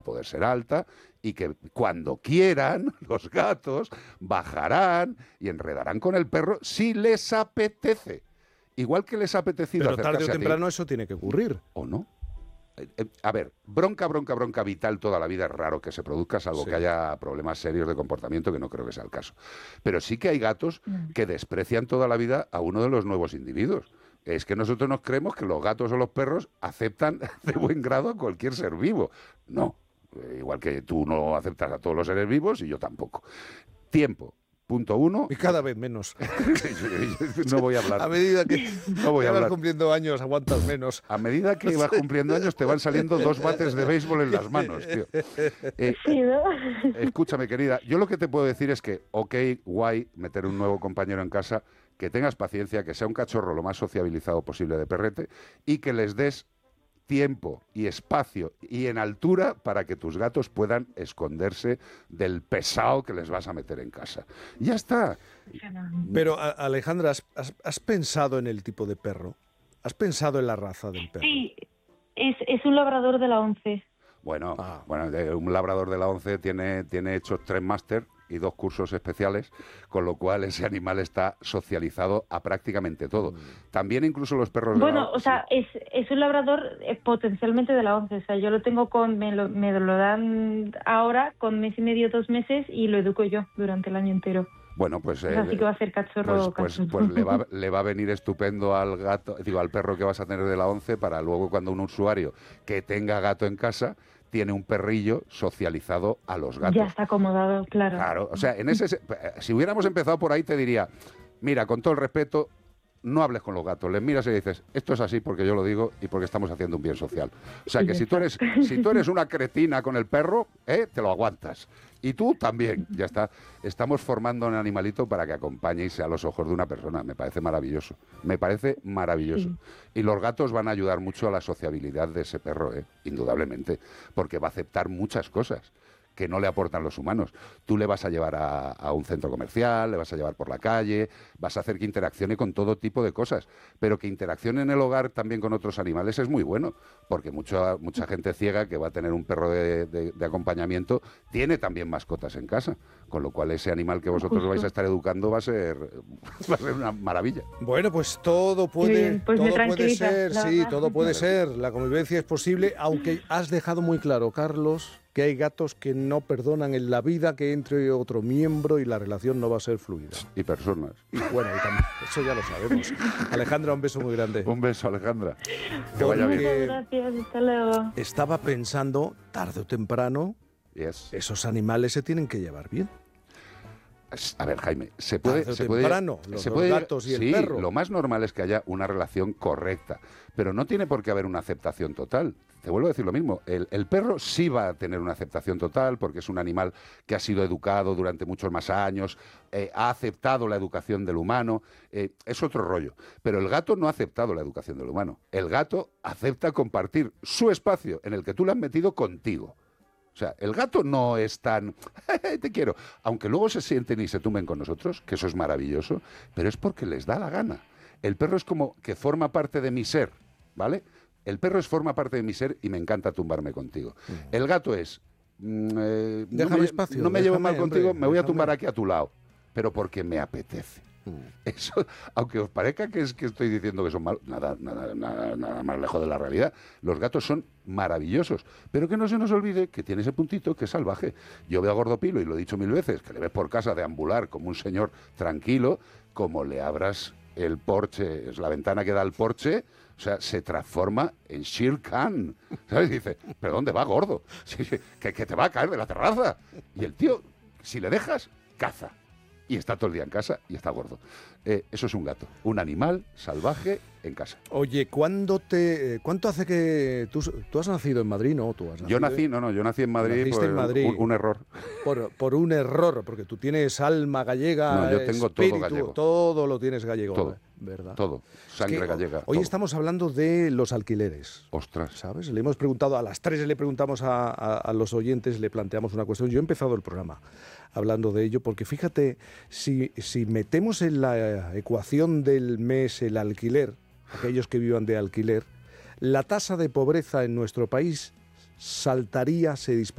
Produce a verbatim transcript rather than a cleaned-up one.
poder ser alta y que cuando quieran los gatos bajarán y enredarán con el perro si les apetece. Igual que les ha apetecido Pero acercarse tarde o a ti. temprano eso tiene que ocurrir. ¿O no? Eh, eh, a ver, bronca, bronca, bronca vital toda la vida es raro que se produzca, salvo Sí. que haya problemas serios de comportamiento, que no creo que sea el caso. Pero sí que hay gatos que desprecian toda la vida a uno de los nuevos individuos. Es que nosotros nos creemos que los gatos o los perros aceptan de buen grado a cualquier ser vivo. No, eh, igual que tú no aceptas a todos los seres vivos y yo tampoco. Tiempo. Punto uno. Y cada vez menos. No voy a hablar. A medida que No voy a vas hablar. cumpliendo años, aguantas menos. A medida que vas cumpliendo años te van saliendo dos bates de béisbol en las manos, tío. Eh, Sí, ¿no? escúchame, querida, yo lo que te puedo decir es que, ok, guay, meter un nuevo compañero en casa, que tengas paciencia, que sea un cachorro lo más sociabilizado posible de perrete y que les des tiempo y espacio y en altura para que tus gatos puedan esconderse del pesado que les vas a meter en casa. Ya está. Pero, a- Alejandra, ¿has, has- has pensado en el tipo de perro? ¿Has pensado en la raza del perro? Sí, es, es un labrador de la once. Bueno, Ah. bueno, de- un labrador de la once tiene, tiene hechos tres máster y dos cursos especiales, con lo cual ese animal está socializado a prácticamente todo. También incluso los perros de la Bueno, once. o sea, es, es un labrador eh, potencialmente de la once. O sea, yo lo tengo con, me lo, me lo dan ahora con mes y medio, dos meses y lo educo yo durante el año entero. Bueno, pues, O sea, eh, sí que va a ser cachorro. pues, pues, cachorro. pues le, va, le va a venir estupendo al gato, digo, al perro que vas a tener de la once para luego cuando un usuario que tenga gato en casa tiene un perrillo socializado a los gatos. Ya está acomodado, claro. Claro, o sea, en ese, se- si hubiéramos empezado por ahí te diría, mira, con todo el respeto, no hables con los gatos, les miras y dices, esto es así porque yo lo digo y porque estamos haciendo un bien social. O sea, Y que ya si tú está. eres, si tú eres una cretina con el perro, ¿eh? Te lo aguantas. Y tú también, ya está. Estamos formando un animalito para que acompañe y sea a los ojos de una persona. Me parece maravilloso. Me parece maravilloso. Sí. Y los gatos van a ayudar mucho a la sociabilidad de ese perro, ¿eh? Indudablemente, porque va a aceptar muchas cosas que no le aportan los humanos. Tú le vas a llevar a, a un centro comercial, le vas a llevar por la calle, vas a hacer que interaccione con todo tipo de cosas, pero que interaccione en el hogar también con otros animales es muy bueno, porque mucha, mucha gente ciega que va a tener un perro de, de- de acompañamiento tiene también mascotas en casa, con lo cual ese animal que vosotros Justo. vais a estar educando va a ser, va a ser una maravilla. Bueno, pues todo puede, bien, pues me todo puede tranquiliza, ser, la sí, verdad. todo puede ser. La convivencia es posible, aunque has dejado muy claro, Carlos, que hay gatos que no perdonan en la vida que entre otro miembro y la relación no va a ser fluida. Y personas. Y bueno, y también, eso ya lo sabemos. Alejandra, un beso muy grande. Un beso, Alejandra. Que vaya bien. Muchas gracias, hasta luego. Estaba pensando, tarde o temprano, Yes. esos animales se tienen que llevar bien. A ver, Jaime, se puede, Tarde o se puede, temprano, los se dos puede- gatos y el sí, perro. lo más normal es que haya una relación correcta, pero no tiene por qué haber una aceptación total. Te vuelvo a decir lo mismo, el, el perro sí va a tener una aceptación total porque es un animal que ha sido educado durante muchos más años, eh, ha aceptado la educación del humano, eh, es otro rollo. Pero el gato no ha aceptado la educación del humano. El gato acepta compartir su espacio en el que tú le has metido contigo. O sea, el gato no es tan, te quiero, aunque luego se sienten y se tumben con nosotros, que eso es maravilloso, pero es porque les da la gana. El perro es como que forma parte de mi ser, ¿vale? El perro es forma parte de mi ser y me encanta tumbarme contigo. El gato es, mm, eh, no Déjame me, espacio, no me llevo déjame, mal contigo, hombre, me voy a déjame. tumbar aquí a tu lado, pero porque me apetece. Eso, aunque os parezca que es que estoy diciendo que son malos, nada, nada, nada, nada más lejos de la realidad. Los gatos son maravillosos, pero que no se nos olvide que tiene ese puntito que es salvaje. Yo veo a Gordopilo, y lo he dicho mil veces, que le ves por casa deambular como un señor tranquilo, como le abras el porche, es la ventana que da al porche, o sea, se transforma en Shere Khan, ¿sabes? Y dice, ¿pero dónde va, gordo? Sí, sí, que, que te va a caer de la terraza. Y el tío, si le dejas, caza. Y está todo el día en casa y está gordo. Eh, eso es un gato, un animal salvaje en casa. Oye, ¿cuándo te, eh, ¿cuánto hace que tú, tú has nacido en Madrid? No, tú has Yo nacido nací, no, no, yo nací en Madrid, Naciste por en Madrid. Un, un error. por, por un error, porque tú tienes alma gallega, No, yo tengo todo espíritu, gallego. todo lo tienes gallego, Todo. ¿verdad? Todo, Es sangre que gallega. Hoy todo. estamos hablando de los alquileres. Ostras. ¿Sabes? Le hemos preguntado, a las tres le preguntamos a, a- a los oyentes, le planteamos una cuestión. Yo he empezado el programa hablando de ello, porque fíjate, si, si metemos en la ecuación del mes el alquiler, aquellos que vivan de alquiler, la tasa de pobreza en nuestro país saltaría, se dispararía.